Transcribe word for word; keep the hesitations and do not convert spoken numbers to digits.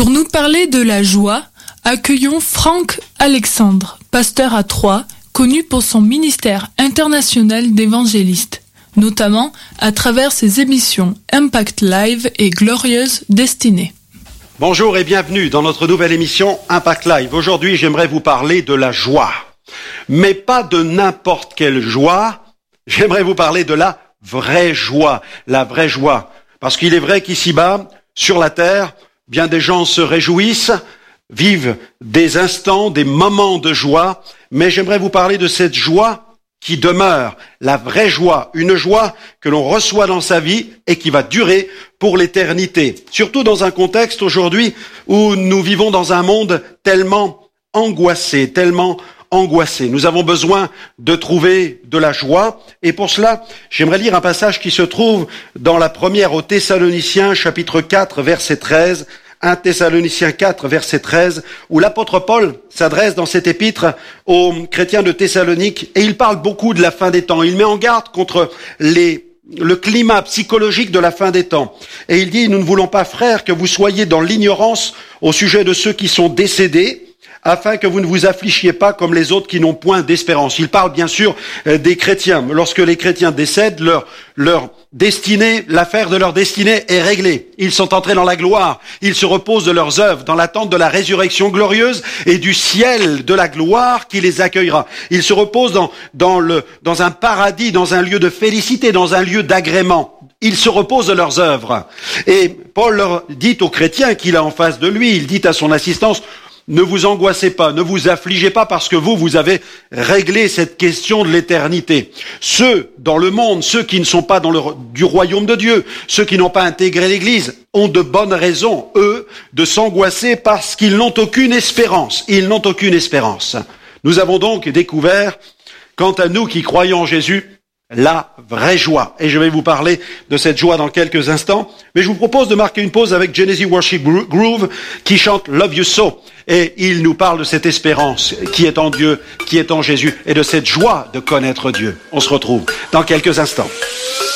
Pour nous parler de la joie, accueillons Franck Alexandre, pasteur à Troyes, connu pour son ministère international d'évangélistes, notamment à travers ses émissions Impact Live et Glorieuse Destinée. Bonjour et bienvenue dans notre nouvelle émission Impact Live. Aujourd'hui, j'aimerais vous parler de la joie, mais pas de n'importe quelle joie. J'aimerais vous parler de la vraie joie, la vraie joie. Parce qu'il est vrai qu'ici-bas, sur la terre, bien des gens se réjouissent, vivent des instants, des moments de joie, mais j'aimerais vous parler de cette joie qui demeure, la vraie joie, une joie que l'on reçoit dans sa vie et qui va durer pour l'éternité. Surtout dans un contexte aujourd'hui où nous vivons dans un monde tellement angoissé, tellement angoissé. Nous avons besoin de trouver de la joie et pour cela, j'aimerais lire un passage qui se trouve dans la première aux Thessaloniciens, chapitre quatre, verset treize, un Thessaloniciens quatre, verset treize, où l'apôtre Paul s'adresse dans cette épître aux chrétiens de Thessalonique et il parle beaucoup de la fin des temps. Il met en garde contre les le climat psychologique de la fin des temps. Et il dit, nous ne voulons pas, frères, que vous soyez dans l'ignorance au sujet de ceux qui sont décédés, afin que vous ne vous affligiez pas comme les autres qui n'ont point d'espérance. Il parle bien sûr des chrétiens. Lorsque les chrétiens décèdent, leur, leur destinée, l'affaire de leur destinée est réglée. Ils sont entrés dans la gloire. Ils se reposent de leurs œuvres, dans l'attente de la résurrection glorieuse et du ciel de la gloire qui les accueillera. Ils se reposent dans, dans, le, dans un paradis, dans un lieu de félicité, dans un lieu d'agrément. Ils se reposent de leurs œuvres. Et Paul leur dit aux chrétiens qu'il a en face de lui, il dit à son assistance, ne vous angoissez pas, ne vous affligez pas parce que vous, vous avez réglé cette question de l'éternité. Ceux dans le monde, ceux qui ne sont pas dans le, du royaume de Dieu, ceux qui n'ont pas intégré l'Église, ont de bonnes raisons, eux, de s'angoisser parce qu'ils n'ont aucune espérance. Ils n'ont aucune espérance. Nous avons donc découvert, quant à nous qui croyons en Jésus, la vraie joie. Et je vais vous parler de cette joie dans quelques instants. Mais je vous propose de marquer une pause avec Genesis Worship Groove qui chante Love You So. Et il nous parle de cette espérance qui est en Dieu, qui est en Jésus et de cette joie de connaître Dieu. On se retrouve dans quelques instants.